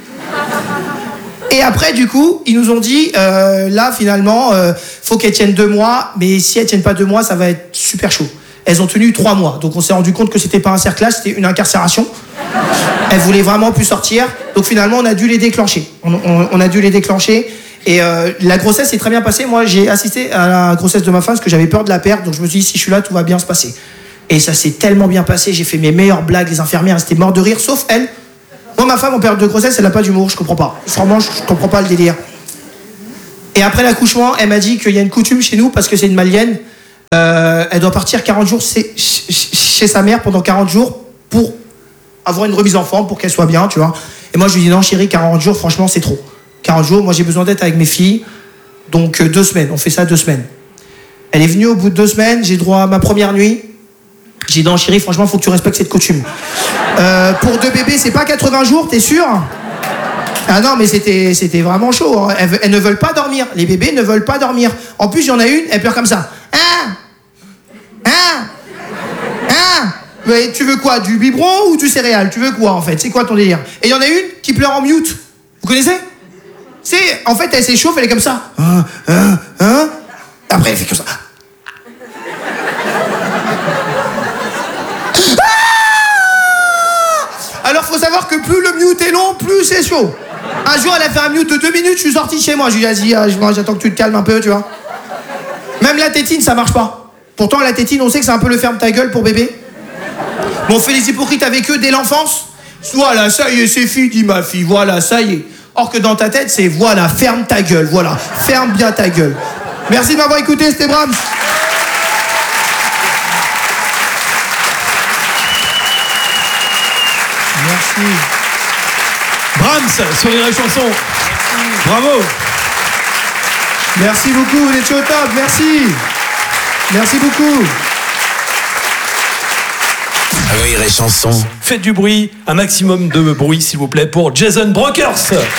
Et après, du coup, ils nous ont dit, là, finalement, faut qu'elles tiennent 2 mois, mais si elles tiennent pas 2 mois, ça va être super chaud. Elles ont tenu 3 mois, donc on s'est rendu compte que c'était pas un cerclage, c'était une incarcération. Elles voulaient vraiment plus sortir, donc finalement, on a dû les déclencher. On a dû les déclencher, et la grossesse s'est très bien passée. Moi, j'ai assisté à la grossesse de ma femme, parce que j'avais peur de la perdre, donc je me suis dit, si je suis là, tout va bien se passer. Et ça s'est tellement bien passé, j'ai fait mes meilleures blagues, les infirmières, elles étaient mortes de rire, sauf elle. Moi, ma femme, en période de grossesse, elle n'a pas d'humour, je comprends pas. Vraiment, je comprends pas le délire. Et après l'accouchement, elle m'a dit qu'il y a une coutume chez nous, parce que c'est une malienne, elle doit partir 40 jours chez sa mère pendant 40 jours pour avoir une remise en forme, pour qu'elle soit bien, tu vois. Et moi, je lui dis, non, chérie, 40 jours, franchement, c'est trop. 40 jours, moi, j'ai besoin d'être avec mes filles. Donc, 2 semaines, on fait ça 2 semaines. Elle est venue au bout de 2 semaines, j'ai droit à ma première nuit. J'ai dit, non, chérie, franchement, faut que tu respectes cette coutume. Pour 2 bébés, c'est pas 80 jours, t'es sûr? Ah non, mais c'était vraiment chaud. Hein. Elles ne veulent pas dormir. Les bébés ne veulent pas dormir. En plus, il y en a une, elle pleure comme ça. Mais tu veux quoi? Du biberon ou du céréal? Tu veux quoi, en fait? C'est quoi ton délire? Et il y en a une qui pleure en mute. Vous connaissez? C'est, en fait, elle s'échauffe, elle est comme ça. Après, elle fait comme ça. Alors, faut savoir que plus le mute est long, plus c'est chaud. Un jour, elle a fait un mute de 2 minutes, je suis sorti chez moi. Je lui ai dit, vas-y, j'attends que tu te calmes un peu, tu vois. Même la tétine, ça marche pas. Pourtant, la tétine, on sait que c'est un peu le ferme ta gueule pour bébé. Mais on fait les hypocrites avec eux dès l'enfance. Voilà, ça y est, c'est fini, ma fille, voilà, ça y est. Or que dans ta tête, c'est voilà, ferme ta gueule, voilà, ferme bien ta gueule. Merci de m'avoir écouté, c'était Brahms. Brahms sur Rire et Chanson. Bravo. Merci beaucoup, vous étiez au top, merci. Merci beaucoup. Rire et Chanson. Faites du bruit, un maximum de bruit s'il vous plaît pour Jason Brokers.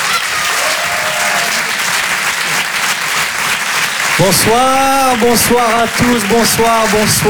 Bonsoir, bonsoir à tous, bonsoir.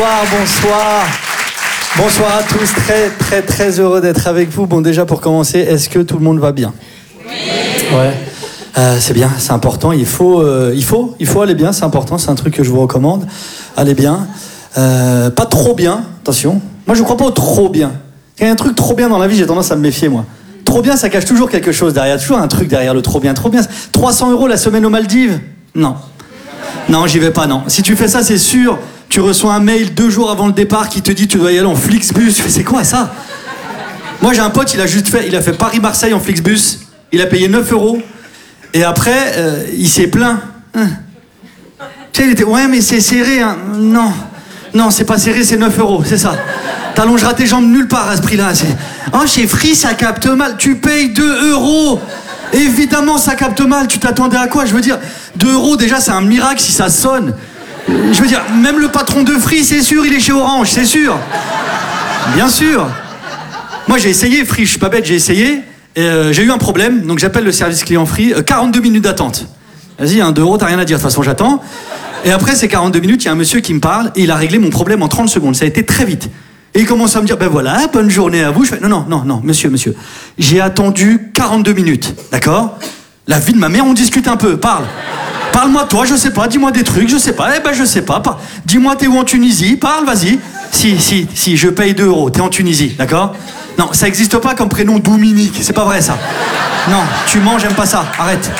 Bonsoir à tous, très heureux d'être avec vous. Bon, déjà pour commencer, est-ce que tout le monde va bien? Oui. Ouais. C'est bien, c'est important. Il faut aller bien, c'est important. C'est un truc que je vous recommande. Allez bien, pas trop bien. Attention. Moi, je crois pas au trop bien. Il y a un truc trop bien dans la vie, j'ai tendance à me méfier, moi. Trop bien, ça cache toujours quelque chose derrière. Toujours un truc derrière le trop bien. 300 € la semaine aux Maldives? Non, j'y vais pas. Non. Si tu fais ça, c'est sûr. Tu reçois un mail 2 jours avant le départ qui te dit tu dois y aller en Flixbus. C'est quoi ça? Moi, j'ai un pote, il a fait Paris-Marseille en Flixbus. Il a payé 9 €. Et après, il s'est plaint. Tu sais, il était, ouais, mais c'est serré, hein. Non, c'est pas serré, c'est 9 €, c'est ça. T'allongeras tes jambes nulle part à ce prix-là. Oh, chez Free, ça capte mal. Tu payes 2 €. Évidemment, ça capte mal. Tu t'attendais à quoi? Je veux dire, 2 €, déjà, c'est un miracle si ça sonne. Je veux dire, même le patron de Free, c'est sûr, il est chez Orange, c'est sûr. Bien sûr. Moi, j'ai essayé Free, je suis pas bête, j'ai essayé. Et j'ai eu un problème, donc j'appelle le service client Free, 42 minutes d'attente. Vas-y, 2 €, t'as rien à dire, de toute façon j'attends. Et après ces 42 minutes, il y a un monsieur qui me parle et il a réglé mon problème en 30 secondes, ça a été très vite. Et il commence à me dire, ben voilà, bonne journée à vous. Je fais, non, monsieur. J'ai attendu 42 minutes, d'accord? La vie de ma mère, on discute un peu, Parle-moi toi, je sais pas, dis-moi des trucs, je sais pas, je sais pas. Dis-moi, t'es où en Tunisie? Parle, vas-y. Si, je paye 2 €, t'es en Tunisie, d'accord? Non, ça existe pas comme prénom Dominique, c'est pas vrai ça. Non, tu mens, j'aime pas ça, arrête.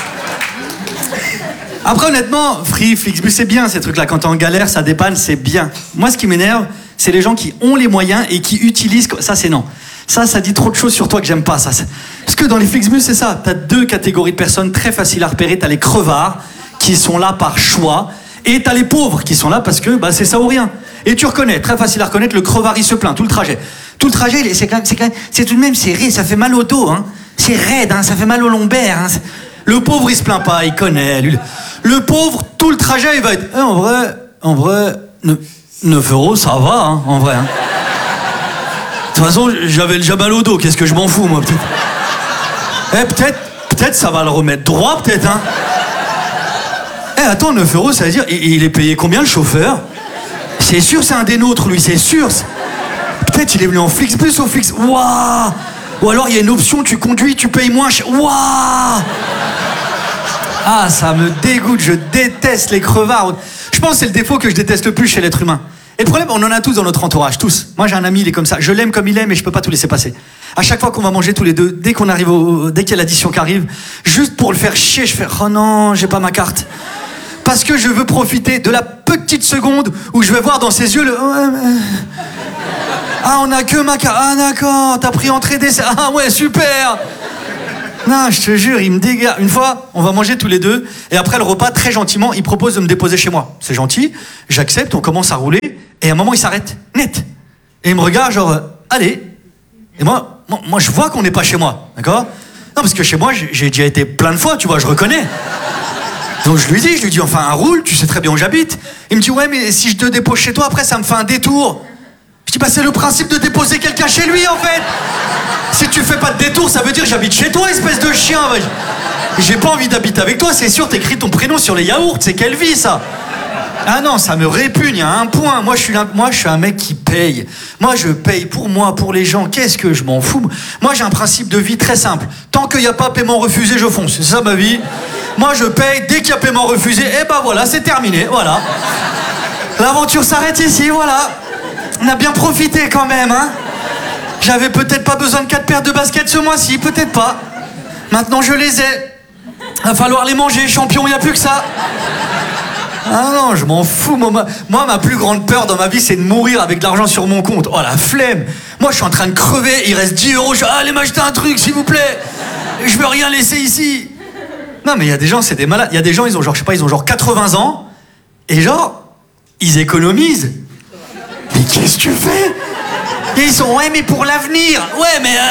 Après, honnêtement, Free, Flixbus, c'est bien ces trucs-là. Quand t'es en galère, ça dépanne, c'est bien. Moi, ce qui m'énerve, c'est les gens qui ont les moyens et qui utilisent... Ça, c'est non. Ça dit trop de choses sur toi que j'aime pas, ça. Parce que dans les Flixbus, c'est ça. T'as 2 catégories de personnes très faciles à repérer. T'as les crevards, qui sont là par choix, et t'as les pauvres, qui sont là parce que c'est ça ou rien. Et tu reconnais, très facile à reconnaître, le crevard, il se plaint tout le trajet. Tout le trajet, c'est tout de même serré, ça fait mal au dos, hein. C'est raide, hein, ça fait mal au lombaire, hein. Le pauvre, il se plaint pas, il connaît. Lui. Le pauvre, tout le trajet, il va être... en vrai, 9 €, ça va, hein, en vrai. Hein. De toute façon, j'avais déjà mal au dos, qu'est-ce que je m'en fous, moi, peut-être. Peut-être ça va le remettre droit, peut-être, hein. Attends, 9 €, ça veut dire, il est payé combien, le chauffeur? C'est sûr, c'est un des nôtres, lui, c'est sûr. Peut-être il est venu en Flixbus au Flix. Waouh! Ou alors il y a une option, tu conduis, tu payes moins cher. Waouh! Ah, ça me dégoûte, je déteste les crevards. Je pense que c'est le défaut que je déteste le plus chez l'être humain. Et le problème, on en a tous dans notre entourage, tous. Moi, j'ai un ami, il est comme ça. Je l'aime comme il est, mais je peux pas tout laisser passer. À chaque fois qu'on va manger tous les deux, dès qu'il y a l'addition qui arrive, juste pour le faire chier, je fais « Oh non, j'ai pas ma carte ». Parce que je veux profiter de la petite seconde où je vais voir dans ses yeux le... Ah, on a que ma carte. Ah, d'accord, t'as pris entrée dessert. Ah ouais, super. Non, je te jure, il me dégage. Une fois, on va manger tous les deux, et après le repas, très gentiment, il propose de me déposer chez moi. C'est gentil, j'accepte, on commence à rouler, et à un moment, il s'arrête, net. Et il me regarde, genre, allez. Et moi, je vois qu'on n'est pas chez moi, d'accord? Non, parce que chez moi, j'ai déjà été plein de fois, tu vois, je reconnais. Donc je lui dis, enfin, roule, tu sais très bien où j'habite. Il me dit, ouais, mais si je te dépose chez toi, après, ça me fait un détour. Je dis, c'est le principe de déposer quelqu'un chez lui, en fait. Si tu fais pas de détour, ça veut dire j'habite chez toi, espèce de chien. J'ai pas envie d'habiter avec toi, c'est sûr, t'écris ton prénom sur les yaourts, c'est quelle vie, ça? Ah non, ça me répugne à un point. Moi, je suis un mec qui paye. Moi, je paye pour moi, pour les gens. Qu'est-ce que je m'en fous? Moi, j'ai un principe de vie très simple. Tant qu'il n'y a pas paiement refusé, je fonce. C'est ça, ma vie. Moi, je paye. Dès qu'il y a paiement refusé, voilà, c'est terminé. Voilà. L'aventure s'arrête ici, voilà. On a bien profité quand même, hein. J'avais peut-être pas besoin de 4 paires de baskets ce mois-ci, peut-être pas. Maintenant, je les ai. Va falloir les manger, champion, il n'y a plus que ça. Ah non, je m'en fous. Moi, ma plus grande peur dans ma vie, c'est de mourir avec de l'argent sur mon compte. Oh, la flemme. Moi, je suis en train de crever, il reste 10 €. Allez m'acheter un truc, s'il vous plaît. Je veux rien laisser ici. Non, mais il y a des gens, c'est des malades. Il y a des gens, ils ont genre 80 ans. Et genre, ils économisent. Mais qu'est-ce que tu fais? Et ils sont, ouais, mais pour l'avenir. Ouais, mais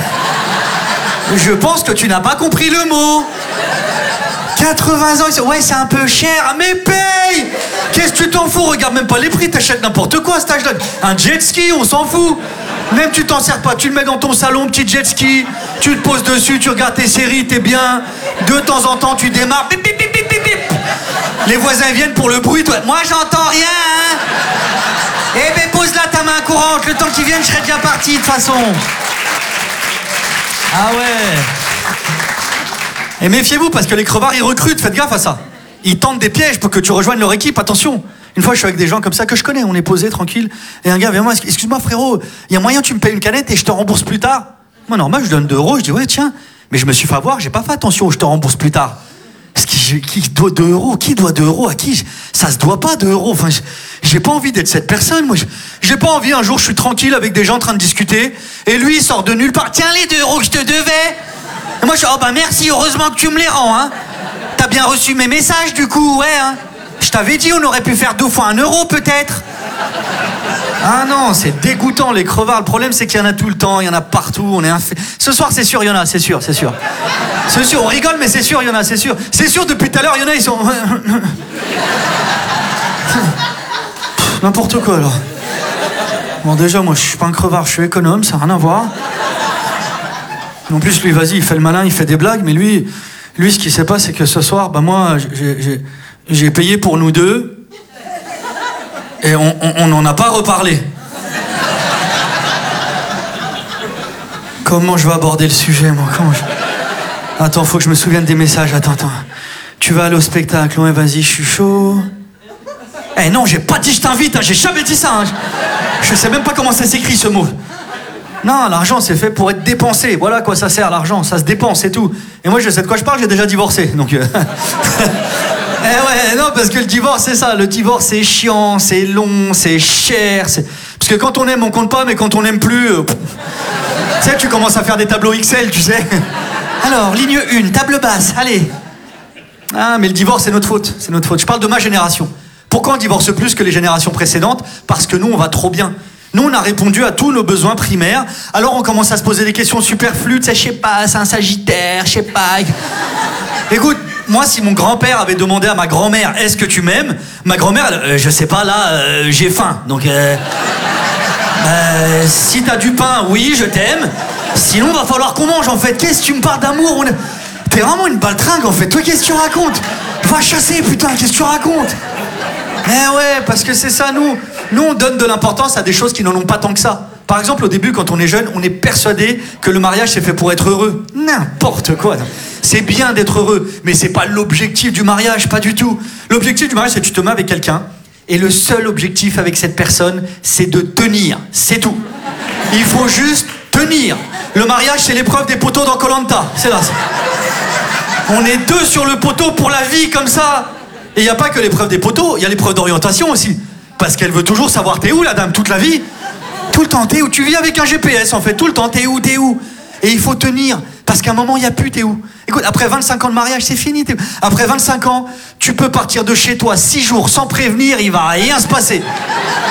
je pense que tu n'as pas compris le mot. 80 ans, ils sont, ouais, c'est un peu cher, mais paye. Qu'est-ce que tu t'en fous? Regarde même pas les prix, t'achètes n'importe quoi à cet âge-là. Un jet ski, on s'en fout. Même tu t'en sers pas, tu le mets dans ton salon, petit jet ski, tu te poses dessus, tu regardes tes séries, t'es bien. De temps en temps, tu démarres, bip, bip, bip, bip, bip, bip. Les voisins viennent pour le bruit, toi. Moi, j'entends rien, hein. Eh ben, pose là ta main courante, le temps qu'ils viennent, je serais déjà parti, de toute façon. Ah ouais. Et méfiez-vous, parce que les crevards, ils recrutent, faites gaffe à ça. Ils tentent des pièges pour que tu rejoignes leur équipe, attention. Une fois, je suis avec des gens comme ça que je connais, on est posé, tranquille, et un gars vient moi, excuse-moi frérot, il y a moyen que tu me payes une canette et je te rembourse plus tard? Moi, normal, je donne 2 €, je dis ouais, tiens, mais je me suis fait avoir, j'ai pas fait attention, je te rembourse plus tard. Parce que qui doit 2 €? Qui doit 2 € à qui? Ça se doit pas 2 €. Enfin, j'ai pas envie d'être cette personne, moi. J'ai pas envie, un jour, je suis tranquille avec des gens en train de discuter, et lui, il sort de nulle part, tiens les 2 € que je te devais. Et moi, je dis, oh bah merci, heureusement que tu me les rends, hein. T'as bien reçu mes messages, du coup, ouais, hein. Je t'avais dit, on aurait pu faire 2 fois 1 € peut-être. Ah non, c'est dégoûtant les crevards. Le problème, c'est qu'il y en a tout le temps, il y en a partout. On est Ce soir, c'est sûr, il y en a, c'est sûr. C'est sûr, on rigole, mais c'est sûr, il y en a, c'est sûr. C'est sûr, depuis tout à l'heure, il y en a, ils sont... N'importe quoi, alors. Bon, déjà, moi, je suis pas un crevard, je suis économe, ça n'a rien à voir. En plus, lui, vas-y, il fait le malin, il fait des blagues, mais lui, ce qu'il sait pas, c'est que ce soir, bah moi, j'ai payé pour nous deux, et on n'en a pas reparlé. Comment je vais aborder le sujet, moi? Attends, faut que je me souvienne des messages, attends. Tu vas aller au spectacle, ouais, vas-y, je suis chaud. Eh non, j'ai pas dit je t'invite, hein, j'ai jamais dit ça. Hein. Je sais même pas comment ça s'écrit, ce mot. Non, l'argent, c'est fait pour être dépensé. Voilà à quoi ça sert, l'argent. Ça se dépense, c'est tout. Et moi, je sais de quoi je parle, j'ai déjà divorcé. Donc... Eh ouais, non, parce que le divorce, c'est ça. Le divorce, c'est chiant, c'est long, c'est cher. Parce que quand on aime, on compte pas, mais quand on n'aime plus... Tu sais, tu commences à faire des tableaux XL, tu sais. Alors, ligne 1, table basse, allez. Ah, mais le divorce, c'est notre faute. C'est notre faute. Je parle de ma génération. Pourquoi on divorce plus que les générations précédentes? Parce que nous, on va trop bien. Nous, on a répondu à tous nos besoins primaires. Alors, on commence à se poser des questions superflues. Tu sais, je sais pas, c'est un Sagittaire, je sais pas. Écoute, moi, si mon grand-père avait demandé à ma grand-mère, est-ce que tu m'aimes? Ma grand-mère, je sais pas, là, j'ai faim. Donc, si t'as du pain, oui, je t'aime. Sinon, va falloir qu'on mange, en fait. Qu'est-ce que tu me parles d'amour? T'es vraiment une baltringue, en fait. Toi, qu'est-ce que tu racontes? Va chasser, putain, qu'est-ce que tu racontes? Eh ouais, parce que c'est ça, nous, on donne de l'importance à des choses qui n'en ont pas tant que ça. Par exemple, au début, quand on est jeune, on est persuadé que le mariage, c'est fait pour être heureux. N'importe quoi. C'est bien d'être heureux, mais c'est pas l'objectif du mariage, pas du tout. L'objectif du mariage, c'est que tu te mets avec quelqu'un, et le seul objectif avec cette personne, c'est de tenir. C'est tout. Il faut juste tenir. Le mariage, c'est l'épreuve des poteaux dans Koh-Lanta. C'est là. On est 2 sur le poteau pour la vie, comme ça. Et il n'y a pas que l'épreuve des poteaux, il y a l'épreuve d'orientation aussi. Parce qu'elle veut toujours savoir t'es où, la dame, toute la vie. Tout le temps, t'es où? Tu vis avec un GPS, en fait. Tout le temps, t'es où? Et il faut tenir. Parce qu'à un moment, il n'y a plus, t'es où? Écoute, après 25 ans de mariage, c'est fini. Après 25 ans, tu peux partir de chez toi 6 jours sans prévenir, il va rien se passer.